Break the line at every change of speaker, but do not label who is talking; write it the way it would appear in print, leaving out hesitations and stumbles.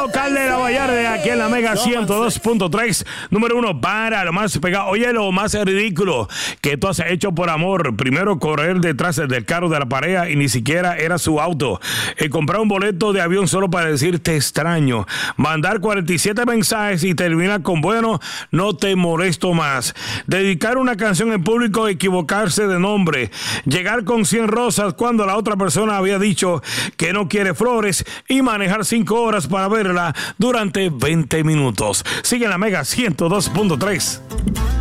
local de La Vallarde, aquí en la Mega 102.3. Número 1, para lo más pegado. Oye, lo más ridículo que tú has hecho por amor. Primero, correr detrás del carro de la pareja y ni siquiera era su auto. Comprar un boleto de avión solo para decir te extraño. Mandar 47 mensajes y terminar con bueno, no te molesto más. Dedicar una canción en público, equivocarse de nombre. Llegar con 100 rosas cuando la otra persona había dicho que no quiere flores y manejar 5 horas para verla durante 20 minutos. Sigue en la Mega 102.3.